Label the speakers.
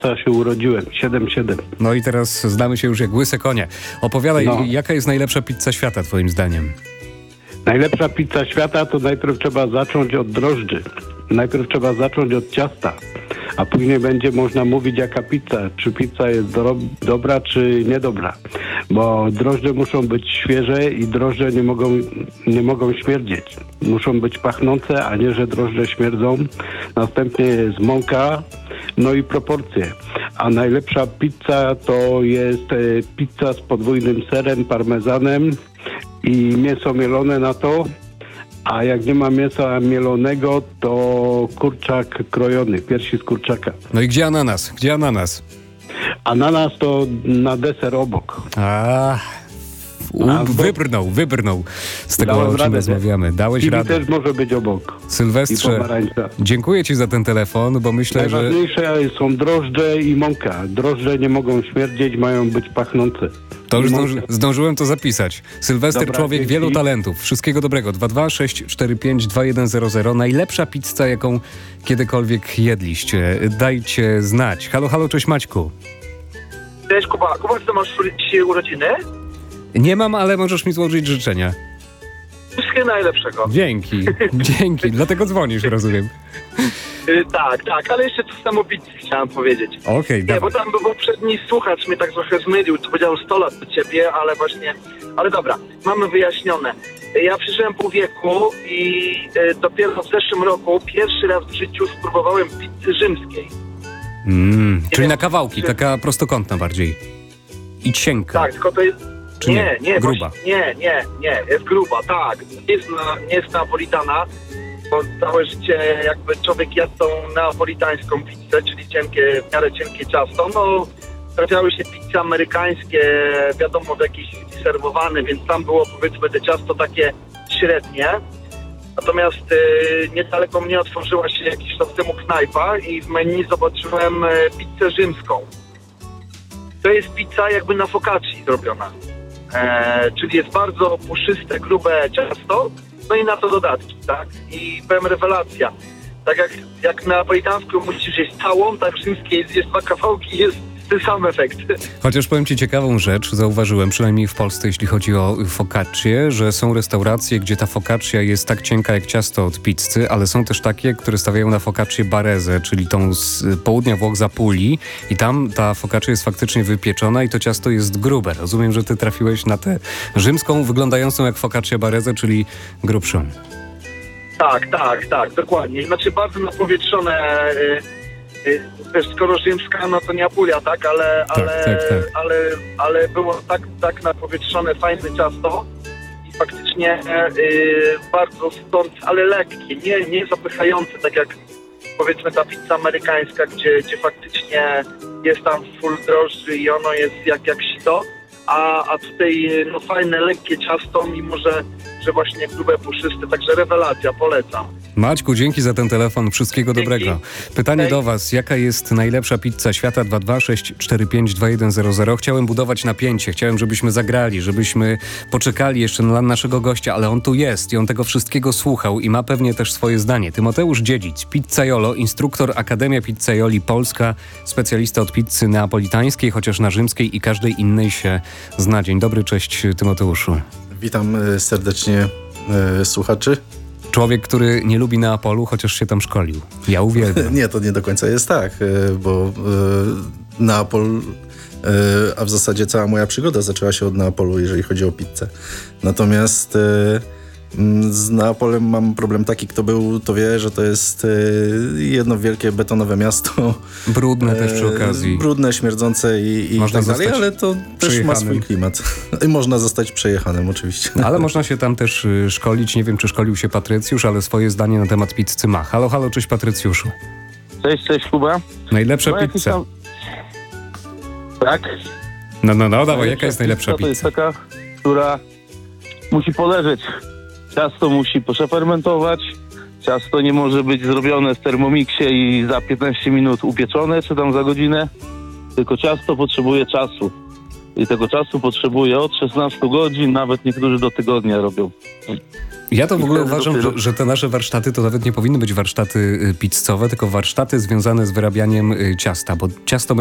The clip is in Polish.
Speaker 1: się urodziłem. 7-7.
Speaker 2: No i teraz znamy się już jak łyse konie. Opowiadaj, jaka jest najlepsza pizza świata twoim zdaniem?
Speaker 1: Najlepsza pizza świata to najpierw trzeba zacząć od drożdży. Najpierw trzeba zacząć od ciasta, a później będzie można mówić jaka pizza. Czy pizza jest dobra, czy niedobra. Bo drożdże muszą być świeże i drożdże nie mogą śmierdzieć. Muszą być pachnące, a nie, że drożdże śmierdzą. Następnie jest mąka, no i proporcje. A najlepsza pizza to jest pizza z podwójnym serem, parmezanem i mięso mielone na to. A jak nie ma mięsa mielonego, to kurczak krojony, piersi z kurczaka.
Speaker 2: No i gdzie ananas? Gdzie ananas?
Speaker 1: Ananas to na deser obok.
Speaker 2: Wybrnął z tego, o czym rozmawiamy. Dałeś
Speaker 1: Kiwi
Speaker 2: radę.
Speaker 1: też może być obok.
Speaker 2: Sylwestrze, dziękuję ci za ten telefon, bo myślę, że...
Speaker 1: Najważniejsze są drożdże i mąka. Drożdże nie mogą śmierdzieć, mają być pachnące.
Speaker 2: To już zdążyłem to zapisać. Sylwester,
Speaker 1: Dobra,
Speaker 2: człowiek
Speaker 1: dzięki.
Speaker 2: wielu talentów. Wszystkiego dobrego. 226452100. Najlepsza pizza, jaką kiedykolwiek jedliście. Dajcie znać. Halo, halo, cześć Maćku.
Speaker 3: Cześć Kuba. Kuba, ty masz dzisiaj urodziny?
Speaker 2: Nie mam, ale możesz mi złożyć życzenia.
Speaker 3: Wszystkiego najlepszego.
Speaker 2: Dzięki, dlatego dzwonisz, rozumiem.
Speaker 3: Tak, ale jeszcze coś samo pizzy chciałem powiedzieć.
Speaker 2: Okej,
Speaker 3: Nie,
Speaker 2: dawaj.
Speaker 3: bo tam był poprzedni słuchacz mnie tak trochę zmylił, to powiedział 100 lat do ciebie, ale właśnie... Ale dobra, mamy wyjaśnione. Ja przeżyłem pół wieku i dopiero w zeszłym roku pierwszy raz w życiu spróbowałem pizzy rzymskiej.
Speaker 2: Czyli na kawałki, taka prostokątna bardziej. I cienka.
Speaker 3: Tak, tylko to jest...
Speaker 2: Czy nie? Gruba.
Speaker 3: Właśnie, nie, jest gruba, tak. Nie jest napolitana, bo całe życie jakby człowiek jadł tą neapolitańską pizzę, czyli w miarę cienkie ciasto. No, trafiały się pizze amerykańskie, wiadomo, w jakieś serwowane, więc tam było powiedzmy te ciasto takie średnie. Natomiast niedaleko mnie otworzyła się jakiś czas temu knajpa i w menu zobaczyłem pizzę rzymską. To jest pizza jakby na focacci zrobiona. Czyli jest bardzo puszyste, grube ciasto, no i na to dodatki, tak? I powiem rewelacja. Tak jak na napolitańską musisz jeść całą, tak rzymskiej zjesz 2 kawałki, jest ten sam efekt.
Speaker 2: Chociaż powiem ci ciekawą rzecz, zauważyłem, przynajmniej w Polsce, jeśli chodzi o focaccię, że są restauracje, gdzie ta focaccia jest tak cienka jak ciasto od pizzy, ale są też takie, które stawiają na focaccię barezę, czyli tą z południa Włoch z Apulii i tam ta focaccia jest faktycznie wypieczona i to ciasto jest grube. Rozumiem, że ty trafiłeś na tę rzymską, wyglądającą jak focaccia barezę, czyli grubszą.
Speaker 3: Tak, dokładnie. Znaczy bardzo napowietrzone... Też skoro rzymska, no to nie Apulia, tak? Ale było tak napowietrzone, fajne ciasto i faktycznie bardzo stąd, ale lekkie, nie zapychające, tak jak powiedzmy ta pizza amerykańska, gdzie faktycznie jest tam full drożdży i ono jest jak sito, a tutaj no fajne, lekkie ciasto, mimo że właśnie grube, puszyste, także rewelacja, polecam.
Speaker 2: Maćku, dzięki za ten telefon. Wszystkiego dobrego. Pytanie do was. Jaka jest najlepsza pizza świata? 226452100. Chciałem budować napięcie. Chciałem, żebyśmy zagrali, żebyśmy poczekali jeszcze na naszego gościa, ale on tu jest i on tego wszystkiego słuchał i ma pewnie też swoje zdanie. Tymoteusz Dziedzic, Pizzaiolo, instruktor Akademia Pizzaioli Polska, specjalista od pizzy neapolitańskiej, chociaż na rzymskiej i każdej innej się zna. Dzień dobry, cześć Tymoteuszu.
Speaker 4: Witam serdecznie słuchaczy.
Speaker 2: Człowiek, który nie lubi Neapolu, chociaż się tam szkolił. Ja uwielbiam.
Speaker 4: Nie, to nie do końca jest tak, bo Neapol, a w zasadzie cała moja przygoda zaczęła się od Neapolu, jeżeli chodzi o pizzę. Natomiast z Neapolem mam problem taki, kto był, to wie, że to jest jedno wielkie betonowe miasto.
Speaker 2: Brudne też przy okazji.
Speaker 4: Brudne, śmierdzące i tak dalej, ale to też ma swój klimat. I można zostać przejechanym oczywiście.
Speaker 2: Ale można się tam też szkolić. Nie wiem, czy szkolił się Patrycjusz, ale swoje zdanie na temat pizzy ma. Halo, halo, cześć Patrycjuszu.
Speaker 5: Cześć Kuba.
Speaker 2: Najlepsza pizza.
Speaker 5: Tam... Tak?
Speaker 2: No, dawaj, jaka jest najlepsza pizza?
Speaker 5: To jest taka, która musi poleżeć. Ciasto musi poszefermentować. Ciasto nie może być zrobione w Thermomixie i za 15 minut upieczone, czy tam za godzinę. Tylko ciasto potrzebuje czasu. I tego czasu potrzebuje od 16 godzin, nawet niektórzy do tygodnia robią.
Speaker 2: Ja to w
Speaker 5: I
Speaker 2: ogóle
Speaker 5: wtedy
Speaker 2: uważam,
Speaker 5: dopiero-
Speaker 2: że te nasze warsztaty to nawet nie powinny być warsztaty pizzowe, tylko warsztaty związane z wyrabianiem ciasta, bo ciasto